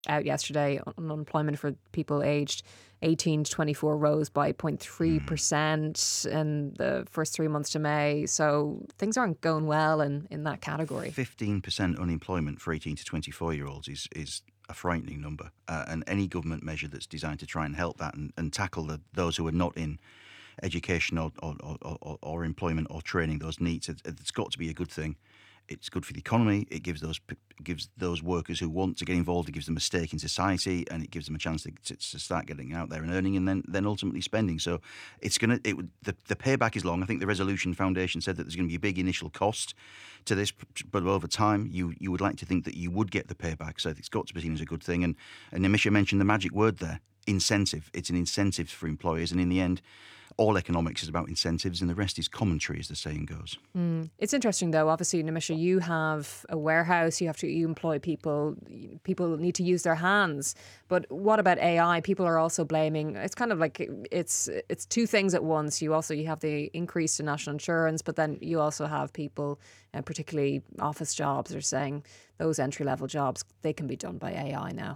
out yesterday. Unemployment for people aged 18 to 24 rose by 0.3% in the first 3 months to May. So things aren't going well in that category. 15% unemployment for 18 to 24-year-olds is a frightening number. And any government measure that's designed to try and help that and tackle those who are not in education or employment or training, those needs, it's got to be a good thing. It's good for the economy. It gives those workers who want to get involved, it gives them a stake in society, and it gives them a chance to start getting out there and earning, and then ultimately spending. So the payback is long. I think the Resolution Foundation said that there's going to be a big initial cost to this, but over time you would like to think that you would get the payback. So it's got to be seen as a good thing. And Nimisha mentioned the magic word there: incentive. It's an incentive for employers, and in the end, all economics is about incentives, and the rest is commentary, as the saying goes. It's interesting, though. Obviously, Nimisha, you have a warehouse. You employ people. People need to use their hands. But what about AI? People are also blaming. It's kind of like it's two things at once. You have the increase in national insurance, but then you also have people, particularly office jobs, are saying those entry level jobs, they can be done by AI now.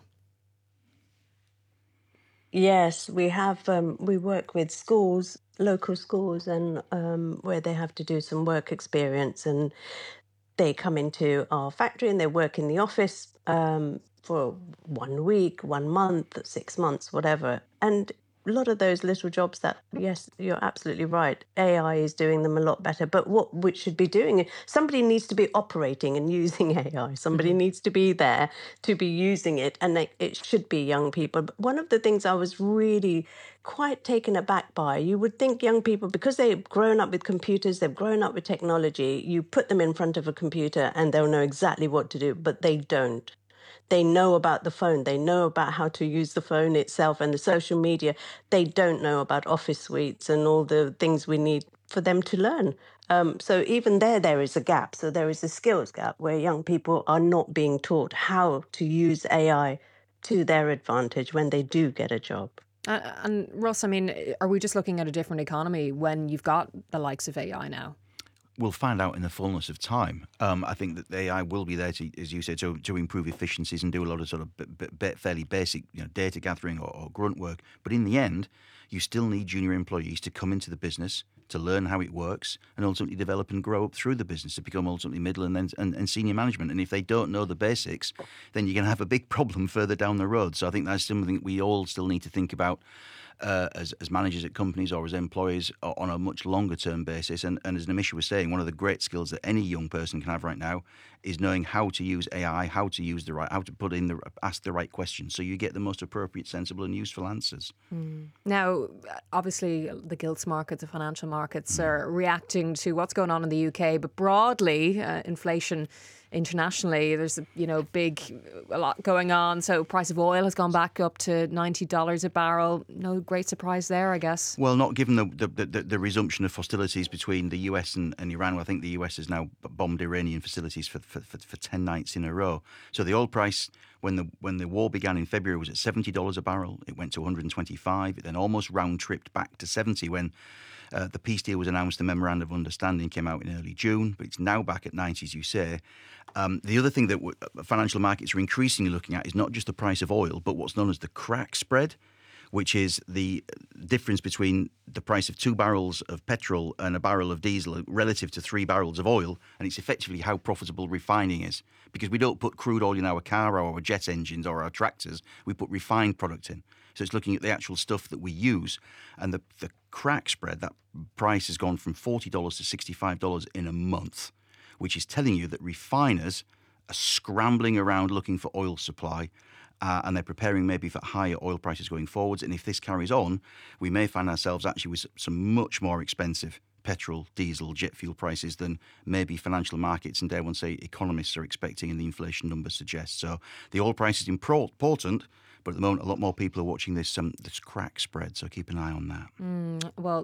Yes, we have. We work with schools, local schools, and where they have to do some work experience, and they come into our factory and they work in the office for 1 week, 1 month, 6 months, whatever. And a lot of those little jobs that, yes, you're absolutely right. AI is doing them a lot better. But what we should be doing, somebody needs to be operating and using AI. Somebody needs to be there to be using it. And it should be young people. But one of the things I was really quite taken aback by, you would think young people, because they've grown up with computers, they've grown up with technology, you put them in front of a computer and they'll know exactly what to do, but they don't. They know about the phone. They know about how to use the phone itself and the social media. They don't know about office suites and all the things we need for them to learn. So even there is a gap. So there is a skills gap where young people are not being taught how to use AI to their advantage when they do get a job. And Russ, I mean, are we just looking at a different economy when you've got the likes of AI now? We'll find out in the fullness of time. I think that the AI will be there to, as you said, to improve efficiencies and do a lot of sort of fairly basic, data gathering or grunt work. But in the end, you still need junior employees to come into the business, to learn how it works, and ultimately develop and grow up through the business to become ultimately middle and senior management. And if they don't know the basics, then you're going to have a big problem further down the road. So I think that's something we all still need to think about as managers at companies or as employees on a much longer term basis. And as Nimisha was saying, one of the great skills that any young person can have right now is knowing how to use AI, how to ask the right questions, so you get the most appropriate, sensible, and useful answers. Now, obviously, the gilts markets, the financial markets are reacting to what's going on in the UK, but broadly, inflation internationally, there's a lot going on. So price of oil has gone back up to $90 a barrel. No great surprise there, I guess. Well, not given the resumption of hostilities between the US and Iran. Well, I think the US has now bombed Iranian facilities for 10 nights in a row. So the oil price, when the war began in February, was at $70 a barrel. It went to 125. It then almost round-tripped back to 70 when the peace deal was announced. The memorandum of understanding came out in early June, but it's now back at 90, as you say. The other thing that financial markets are increasingly looking at is not just the price of oil, but what's known as the crack spread, which is the difference between the price of 2 barrels of petrol and a barrel of diesel relative to 3 barrels of oil. And it's effectively how profitable refining is, because we don't put crude oil in our car or our jet engines or our tractors. We put refined product in. So it's looking at the actual stuff that we use. And the crack spread, that price has gone from $40 to $65 in a month, which is telling you that refiners are scrambling around looking for oil supply, and they're preparing maybe for higher oil prices going forwards. And if this carries on, we may find ourselves actually with some much more expensive petrol, diesel, jet fuel prices than maybe financial markets and, dare one say, economists are expecting and the inflation numbers suggest. So the oil price is important, but at the moment a lot more people are watching this crack spread, so keep an eye on that. Well,